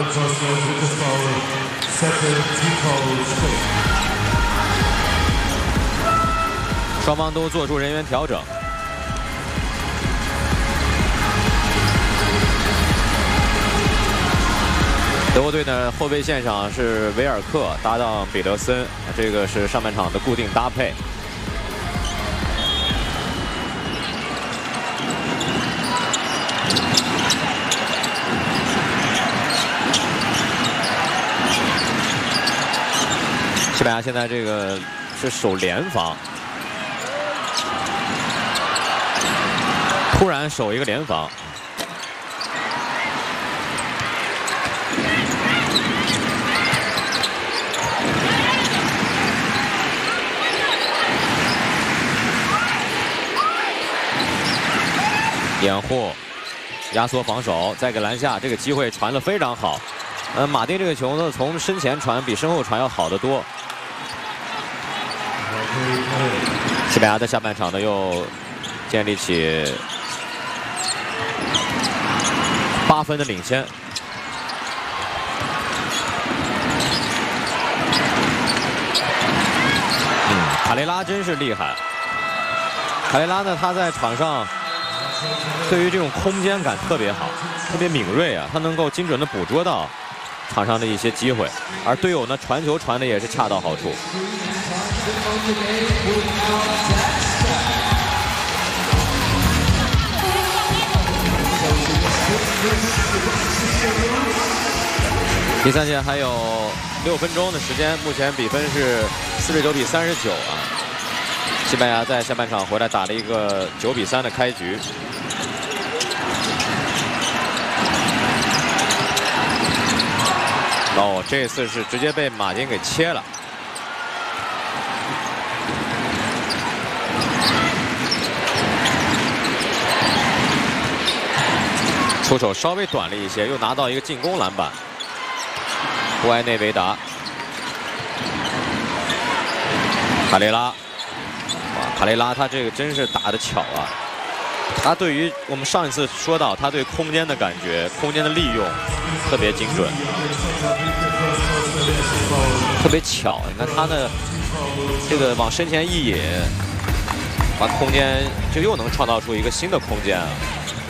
双方都做出人员调整。德国队呢，后卫线上是维尔克搭档彼得森，这个是上半场的固定搭配。西班牙现在这个是守联防，突然守一个联防。 掩护，压缩防守，再给篮下，这个机会传得非常好。马丁这个球呢，从身前传比身后传要好得多。西班牙在下半场呢又建立起8分的领先。卡雷拉真是厉害。卡雷拉呢，他在场上。 对于这种空间感特别好，特别敏锐啊，他能够精准地捕捉到场上的一些机会，而队友呢传球传的也是恰到好处。第3节还有6分钟的时间，目前比分是49比39啊。西班牙在下半场回来打了一个9比3的开局。 哦，这次是直接被马丁给切了。出手稍微短了一些，又拿到一个进攻篮板。布埃内维达，卡雷拉，哇，卡雷拉他这个真是打得巧啊！他对于我们上一次说到，他对空间的感觉、空间的利用特别精准。 特别巧，你看他的这个往身前一引，把空间就又能创造出一个新的空间啊！